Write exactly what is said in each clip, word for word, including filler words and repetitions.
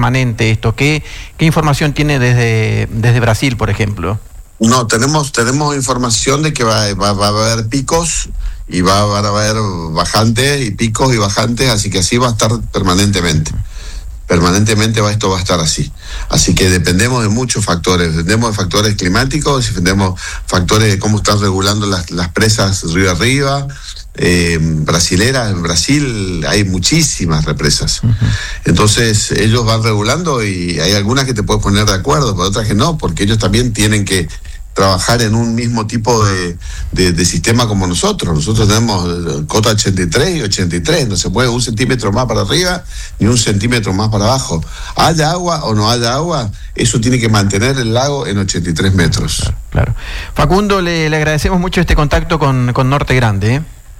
permanente esto? ¿Qué, qué información tiene desde, desde Brasil, por ejemplo? No, tenemos tenemos información de que va, va, va a haber picos y va, van a haber bajantes y picos y bajantes, así que así va a estar permanentemente. Permanentemente va, esto va a estar así. Así que dependemos de muchos factores. Dependemos de factores climáticos, dependemos factores de cómo están regulando las, las presas río arriba. Eh, brasileras, en Brasil hay muchísimas represas. Uh-huh. Entonces ellos van regulando y hay algunas que te puedes poner de acuerdo, pero otras que no, porque ellos también tienen que trabajar en un mismo tipo de, de, de sistema como nosotros. Nosotros tenemos cota ochenta y tres y ochenta y tres, no se puede un centímetro más para arriba ni un centímetro más para abajo. Haya agua o no haya agua, eso tiene que mantener el lago en ochenta y tres metros. Claro, claro. Facundo, le, le agradecemos mucho este contacto con, con Norte Grande, ¿eh?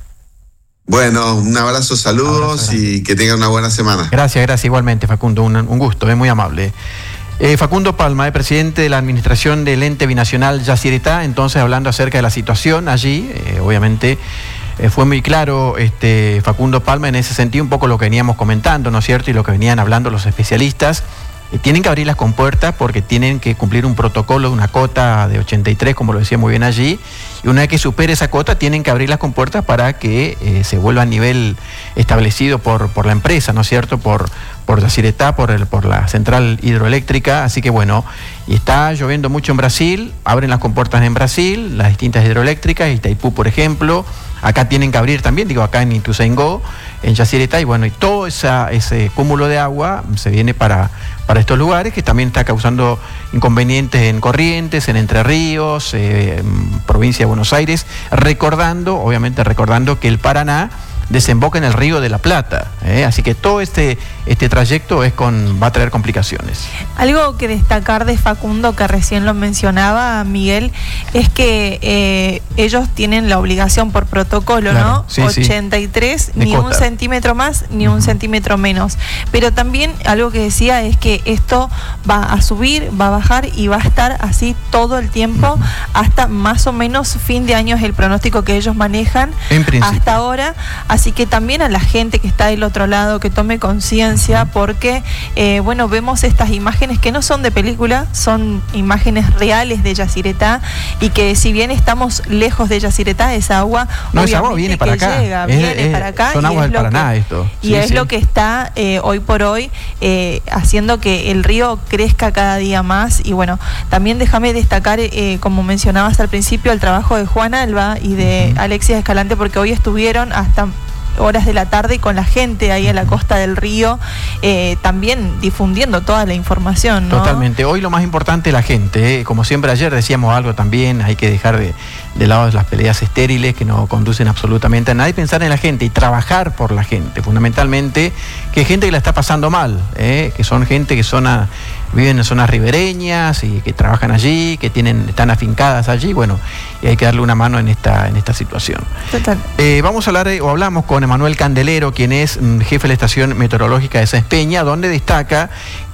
Bueno, un abrazo, saludos abrazo, y que tengan una buena semana. Gracias, gracias igualmente, Facundo, un, un gusto, es muy amable. Eh, Facundo Palma, eh, presidente de la administración del ente binacional Yacyretá, entonces hablando acerca de la situación allí, eh, obviamente eh, fue muy claro este Facundo Palma en ese sentido, un poco lo que veníamos comentando, ¿no es cierto? Y lo que venían hablando los especialistas. Eh, tienen que abrir las compuertas porque tienen que cumplir un protocolo, una cota de ochenta y tres, como lo decía muy bien allí, y una vez que supere esa cota tienen que abrir las compuertas para que eh, se vuelva a nivel establecido por, por la empresa, ¿no es cierto?, por, por Yacyretá, por, el, por la central hidroeléctrica. Así que bueno, y está lloviendo mucho en Brasil, abren las compuertas en Brasil, las distintas hidroeléctricas, Itaipú por ejemplo, acá tienen que abrir también, digo acá en Ituzaingó, en Yacyretá, y bueno, y todo esa, ese cúmulo de agua se viene para, para estos lugares, que también está causando inconvenientes en Corrientes, en Entre Ríos, eh, en provincia de Buenos Aires, recordando, obviamente recordando que el Paraná desemboca en el Río de la Plata, ¿eh? Así que todo este, este trayecto es con, va a traer complicaciones. Algo que destacar de Facundo, que recién lo mencionaba Miguel, es que eh, ellos tienen la obligación por protocolo, claro, ¿no? Sí, ochenta y tres, sí. Ni un centímetro más, ni uh-huh. un centímetro menos. Pero también algo que decía es que esto va a subir, va a bajar y va a estar así todo el tiempo, uh-huh. hasta más o menos fin de año es el pronóstico que ellos manejan hasta ahora. Así que también a la gente que está del otro lado que tome conciencia, porque eh, bueno, vemos estas imágenes que no son de película, son imágenes reales de Yacyretá, y que si bien estamos lejos de Yacyretá, esa agua no, esa agua viene para acá, llega, es, viene es, para acá, son y aguas es del lo Paraná que, esto. y sí, es sí. lo que está eh, hoy por hoy eh, haciendo que el río crezca cada día más. Y bueno, también déjame destacar, eh, como mencionabas al principio, el trabajo de Juan Alba y de uh-huh. Alexis Escalante, porque hoy estuvieron hasta horas de la tarde con la gente ahí a la costa del río, eh, también difundiendo toda la información, ¿no? Totalmente. Hoy lo más importante es la gente, ¿eh? Como siempre ayer decíamos algo también, hay que dejar de, de lado las peleas estériles que no conducen absolutamente a nada, y pensar en la gente y trabajar por la gente, fundamentalmente, que hay gente que la está pasando mal, ¿eh? Que son gente que son a, viven en zonas ribereñas y que trabajan allí, que tienen, están afincadas allí, bueno, y hay que darle una mano en esta, en esta situación. Total. Eh, vamos a hablar, o hablamos con Emanuel Candelero, quien es jefe de la estación meteorológica de Sáenz Peña, donde destaca